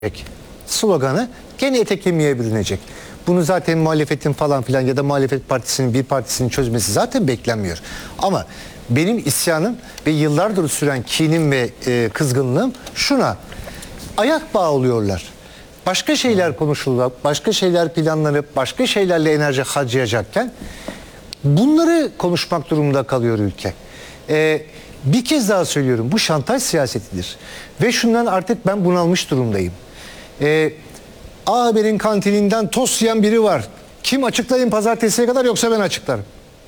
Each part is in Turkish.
sloganı gene ete kemiğe bürünecek. Bunu zaten muhalefetin falan filan ya da muhalefet partisinin bir partisinin çözmesi zaten beklenmiyor. Ama benim isyanım ve yıllardır süren kinim ve kızgınlığım şuna: ayak bağlıyorlar. Başka şeyler konuşuluyor, başka şeyler planlanıp başka şeylerle enerji harcayacakken bunları konuşmak durumunda kalıyor ülke. Bir kez daha söylüyorum, bu şantaj siyasetidir. Ve şundan artık ben bunalmış durumdayım. A Haber'in kantininden tost yiyen biri var. Kim, açıklayın pazartesiye kadar, yoksa ben açıklarım.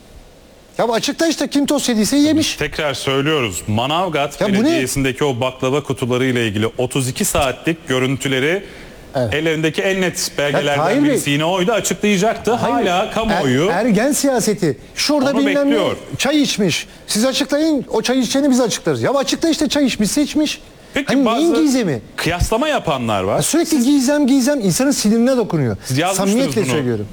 Ya açıkla işte, kim tost yediyse yemiş. Tekrar söylüyoruz. Manavgat Belediyesi'ndeki o baklava kutuları ile ilgili 32 saatlik görüntüleri, evet, ellerindeki en net belgelerden birisi yine oydu, açıklayacaktı. Hala kamuoyu ergen siyaseti. Şurada bilmem ne çay içmiş. Siz açıklayın, o çay içeni biz açıklarız. Ya açıkla işte, çay içmişse içmiş. Peki hani bazı gizemi? Kıyaslama yapanlar var. Sürekli gizem insanın sinirine dokunuyor. Samimiyetle bunu, söylüyorum.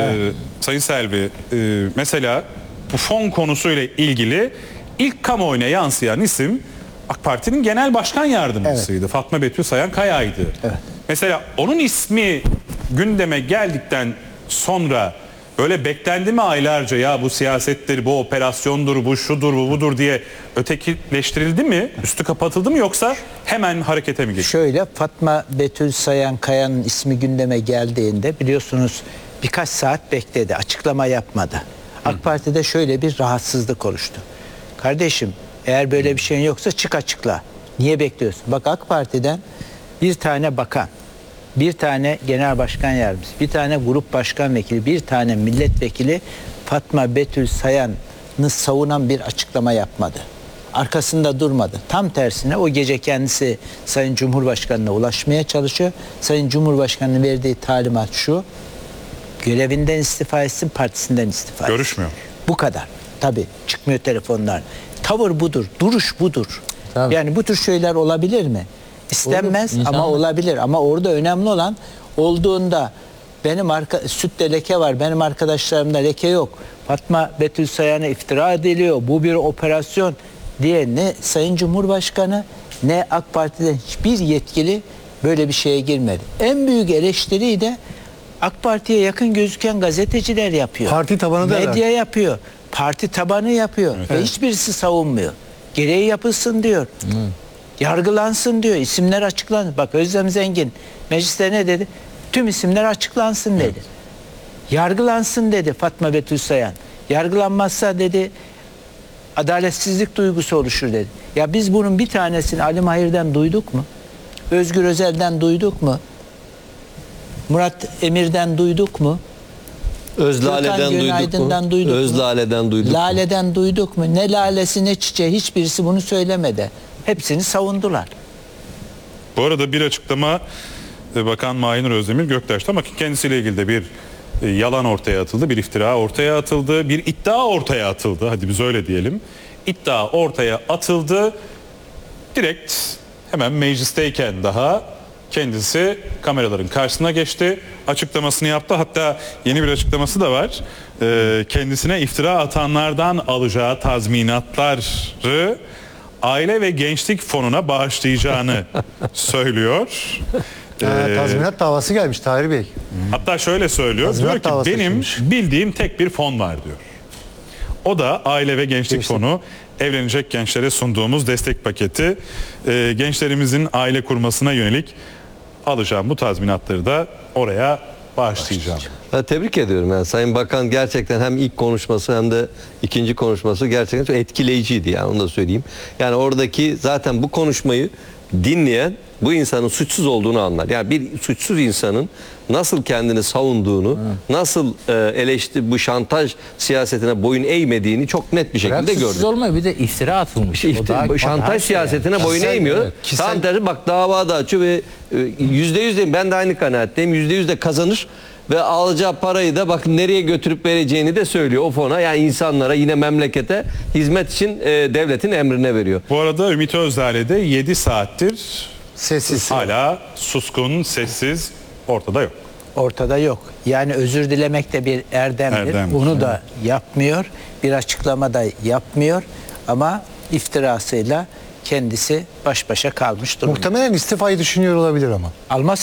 Sayın Selvi, mesela bu fon konusuyla ilgili ilk kamuoyuna yansıyan isim AK Parti'nin genel başkan yardımcısıydı. Evet. Fatma Betül Sayan Kaya'ydı. Evet. Mesela onun ismi gündeme geldikten sonra böyle beklendi mi aylarca, ya bu siyasettir, bu operasyondur, bu şudur, bu budur diye ötekileştirildi mi? Üstü kapatıldı mı, yoksa hemen harekete mi geçti? Şöyle, Fatma Betül Sayan Kaya'nın ismi gündeme geldiğinde biliyorsunuz birkaç saat bekledi, açıklama yapmadı. AK Parti'de şöyle bir rahatsızlık oluştu. Kardeşim, eğer böyle bir şeyin yoksa çık açıkla. Niye bekliyorsun? Bak, AK Parti'den bir tane bakan, bir tane genel başkan yardımcısı, bir tane grup başkan vekili, bir tane milletvekili Fatma Betül Sayan'ı savunan bir açıklama yapmadı. Arkasında durmadı. Tam tersine o gece kendisi Sayın Cumhurbaşkanı'na ulaşmaya çalışıyor. Sayın Cumhurbaşkanı'nın verdiği talimat şu: görevinden istifa etsin, partisinden istifa etsin. Görüşmüyor. Bu kadar. Tabii çıkmıyor telefonlar. Tavır budur, duruş budur. Tabii. Yani bu tür şeyler olabilir mi? İstenmez olur, ama olabilir. Ama orada önemli olan, olduğunda benim sütte leke var, benim arkadaşlarımda leke yok, Fatma Betül Sayan'a iftira ediliyor, bu bir operasyon diye ne Sayın Cumhurbaşkanı ne AK Parti'den hiçbir yetkili böyle bir şeye girmedi. En büyük eleştiriyi de AK Parti'ye yakın gözüken gazeteciler yapıyor. Parti tabanı da medya yapıyor. Parti tabanı yapıyor. Evet. Ve hiçbirisi savunmuyor. Gereği yapılsın diyor. Yargılansın diyor. İsimler açıklansın. Bak, Özlem Zengin mecliste ne dedi? Tüm isimler açıklansın dedi. Evet. Yargılansın dedi Fatma Betül Sayan. Yargılanmazsa dedi adaletsizlik duygusu oluşur dedi. Ya biz bunun bir tanesini Ali Mahir'den duyduk mu? Özgür Özel'den duyduk mu? Murat Emir'den duyduk mu? Özlale'den duyduk mu? Özlale'den duyduk mu? Lale'den duyduk mu? Ne lalesi ne çiçeği, hiçbirisi bunu söylemedi. Hepsini savundular. Bu arada bir açıklama Bakan Mahir Özdemir Göktaş'ta, ama kendisiyle ilgili de bir yalan ortaya atıldı, bir iftira ortaya atıldı, bir iddia ortaya atıldı. Hadi biz öyle diyelim. İddia ortaya atıldı. Direkt hemen meclisteyken daha kendisi kameraların karşısına geçti, açıklamasını yaptı. Hatta yeni bir açıklaması da var. Kendisine iftira atanlardan alacağı tazminatları Aile ve Gençlik Fonu'na bağışlayacağını söylüyor. Tazminat davası gelmiş Tahir Bey. Hatta şöyle söylüyor. Tazminat diyor ki benim bildiğim tek bir fon var diyor. O da Aile ve Gençlik Fonu. Evlenecek gençlere sunduğumuz destek paketi. Gençlerimizin aile kurmasına yönelik alacağım bu tazminatları da oraya bağışlayacağım. Tebrik ediyorum. Yani Sayın Bakan gerçekten hem ilk konuşması hem de ikinci konuşması gerçekten çok etkileyiciydi. Yani onu da söyleyeyim. Yani oradaki zaten bu konuşmayı dinleyen bu insanın suçsuz olduğunu anlar. Yani bir suçsuz insanın nasıl kendini savunduğunu, nasıl bu şantaj siyasetine boyun eğmediğini çok net bir şekilde gördük. Suçsuz olmuyor, bir de iftira atılmış. Şantaj siyasetine boyun eğmiyor. Evet, tam tersi, bak, dava da açıyor ve %100 ben de aynı kanaatteyim. %100 de kazanır ve alacağı parayı da bakın nereye götürüp vereceğini de söylüyor o fona. Yani insanlara, yine memlekete hizmet için devletin emrine veriyor. Bu arada Ümit Özdağ'le de 7 saattir sessiz. Hala suskun, sessiz, ortada yok. Ortada yok. Yani özür dilemek de bir erdemdir. Bunu da yapmıyor. Bir açıklama da yapmıyor. Ama iftirasıyla kendisi baş başa kalmış durumda. Muhtemelen istifayı düşünüyor olabilir ama. Almaz